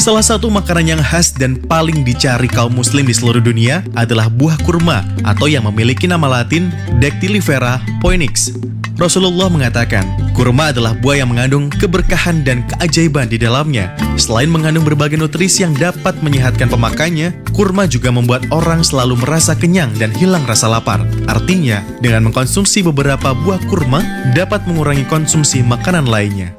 Salah satu makanan yang khas dan paling dicari kaum muslim di seluruh dunia adalah buah kurma atau yang memiliki nama latin Dactylifera poinix. Rasulullah mengatakan, kurma adalah buah yang mengandung keberkahan dan keajaiban di dalamnya. Selain mengandung berbagai nutrisi yang dapat menyehatkan pemakannya, kurma juga membuat orang selalu merasa kenyang dan hilang rasa lapar. Artinya, dengan mengkonsumsi beberapa buah kurma dapat mengurangi konsumsi makanan lainnya.